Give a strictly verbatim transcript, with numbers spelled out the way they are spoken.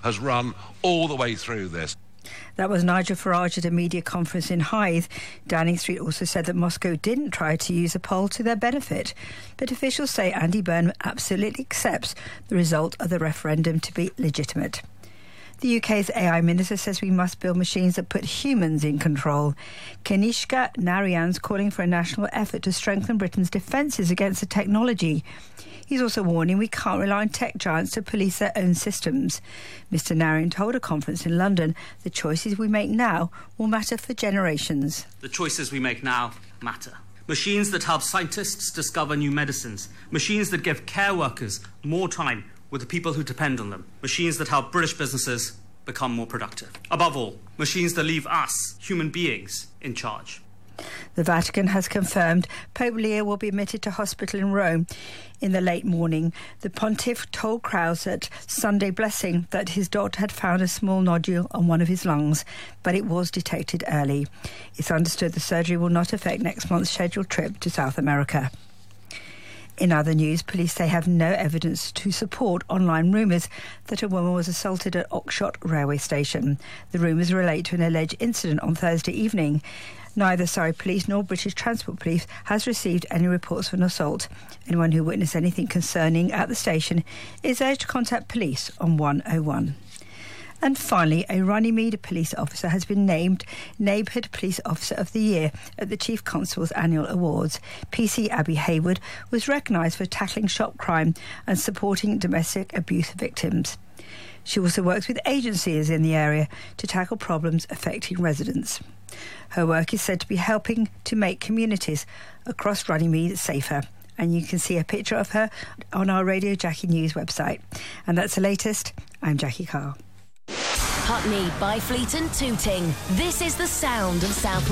has run all the way through this. That was Nigel Farage at a media conference in Hythe. Downing Street also said that Moscow didn't try to use a poll to their benefit. But officials say Andy Burnham absolutely accepts the result of the referendum to be legitimate. The U K's A I Minister says we must build machines that put humans in control. Kanishka Narayan's calling for a national effort to strengthen Britain's defences against the technology. He's also warning we can't rely on tech giants to police their own systems. Mister Narayan told a conference in London the choices we make now will matter for generations. The choices we make now matter. Machines that help scientists discover new medicines. Machines that give care workers more time with the people who depend on them. Machines that help British businesses become more productive. Above all, machines that leave us, human beings, in charge. The Vatican has confirmed Pope Leo will be admitted to hospital in Rome in the late morning. The pontiff told crowds at Sunday Blessing that his doctor had found a small nodule on one of his lungs, but it was detected early. It's understood the surgery will not affect next month's scheduled trip to South America. In other news, police say have no evidence to support online rumours that a woman was assaulted at Oxshott railway station. The rumours relate to an alleged incident on Thursday evening. Neither Surrey Police nor British Transport Police has received any reports of an assault. Anyone who witnessed anything concerning at the station is urged to contact police on one oh one. And finally, a Runnymede police officer has been named Neighbourhood Police Officer of the Year at the Chief Constable's Annual Awards. P C Abby Hayward was recognised for tackling shop crime and supporting domestic abuse victims. She also works with agencies in the area to tackle problems affecting residents. Her work is said to be helping to make communities across Runnymede safer. And you can see a picture of her on our Radio Jackie News website. And that's the latest. I'm Jackie Carr. Putney, Byfleet and Tooting. This is the sound of South Wales.